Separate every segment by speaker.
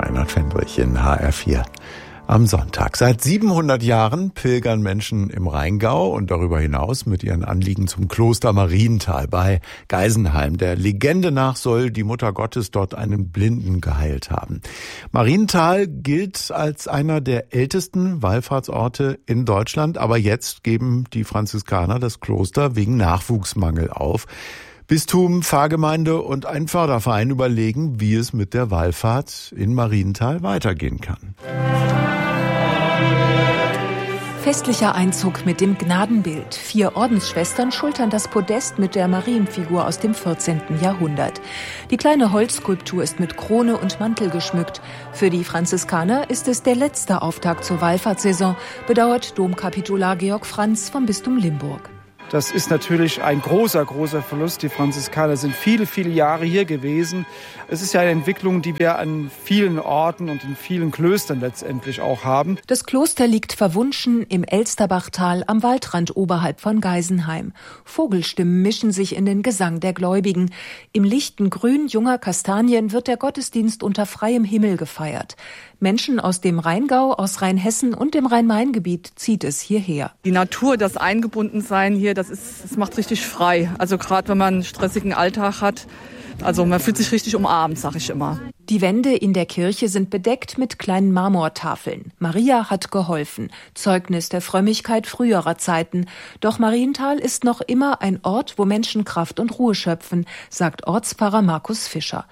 Speaker 1: Reinhard Fendrich in HR4 am Sonntag. Seit 700 Jahren pilgern Menschen im Rheingau und darüber hinaus mit ihren Anliegen zum Kloster Marienthal bei Geisenheim. Der Legende nach soll die Mutter Gottes dort einen Blinden geheilt haben. Marienthal gilt als einer der ältesten Wallfahrtsorte in Deutschland, aber jetzt geben die Franziskaner das Kloster wegen Nachwuchsmangel auf. Bistum, Pfarrgemeinde und ein Förderverein überlegen, wie es mit der Wallfahrt in Marienthal weitergehen kann.
Speaker 2: Festlicher Einzug mit dem Gnadenbild. 4 Ordensschwestern schultern das Podest mit der Marienfigur aus dem 14. Jahrhundert. Die kleine Holzskulptur ist mit Krone und Mantel geschmückt. Für die Franziskaner ist es der letzte Auftakt zur Wallfahrtssaison, bedauert Domkapitular Georg Franz vom Bistum Limburg.
Speaker 3: Das ist natürlich ein großer Verlust. Die Franziskaner sind viele Jahre hier gewesen. Es ist ja eine Entwicklung, die wir an vielen Orten und in vielen Klöstern letztendlich auch haben.
Speaker 2: Das Kloster liegt verwunschen im Elsterbachtal am Waldrand oberhalb von Geisenheim. Vogelstimmen mischen sich in den Gesang der Gläubigen. Im lichten Grün junger Kastanien wird der Gottesdienst unter freiem Himmel gefeiert. Menschen aus dem Rheingau, aus Rheinhessen und dem Rhein-Main-Gebiet zieht es hierher.
Speaker 4: Die Natur, das Eingebundensein hier, das macht richtig frei. Also gerade wenn man einen stressigen Alltag hat, also man fühlt sich richtig umarmt, sag ich immer.
Speaker 2: Die Wände in der Kirche sind bedeckt mit kleinen Marmortafeln. Maria hat geholfen, Zeugnis der Frömmigkeit früherer Zeiten. Doch Marienthal ist noch immer ein Ort, wo Menschen Kraft und Ruhe schöpfen, sagt Ortspfarrer Markus Fischer.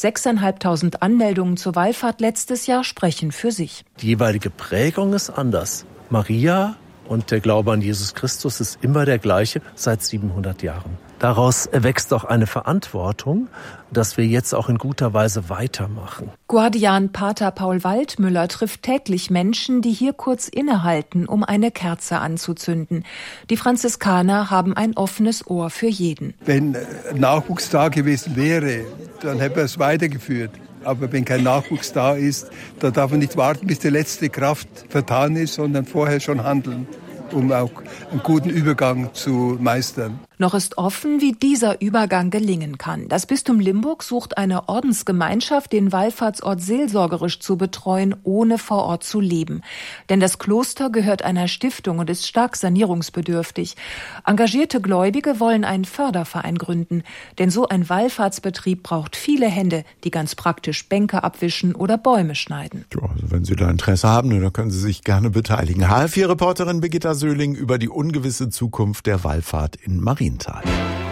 Speaker 2: 6.500 Anmeldungen zur Wallfahrt letztes Jahr sprechen für sich.
Speaker 5: Die jeweilige Prägung ist anders. Maria und der Glaube an Jesus Christus ist immer der gleiche seit 700 Jahren. Daraus erwächst auch eine Verantwortung, dass wir jetzt auch in guter Weise weitermachen.
Speaker 2: Guardian Pater Paul Waldmüller trifft täglich Menschen, die hier kurz innehalten, um eine Kerze anzuzünden. Die Franziskaner haben ein offenes Ohr für jeden.
Speaker 6: Wenn Nachwuchs da gewesen wäre, dann hätte er es weitergeführt. Aber wenn kein Nachwuchs da ist, dann darf man nicht warten, bis die letzte Kraft vertan ist, sondern vorher schon handeln, um auch einen guten Übergang zu meistern.
Speaker 2: Noch ist offen, wie dieser Übergang gelingen kann. Das Bistum Limburg sucht eine Ordensgemeinschaft, den Wallfahrtsort seelsorgerisch zu betreuen, ohne vor Ort zu leben. Denn das Kloster gehört einer Stiftung und ist stark sanierungsbedürftig. Engagierte Gläubige wollen einen Förderverein gründen. Denn so ein Wallfahrtsbetrieb braucht viele Hände, die ganz praktisch Bänke abwischen oder Bäume schneiden.
Speaker 1: Ja, also wenn Sie da Interesse haben, dann können Sie sich gerne beteiligen. HR4-Reporterin Birgitta Söhling über die ungewisse Zukunft der Wallfahrt in Marienthal.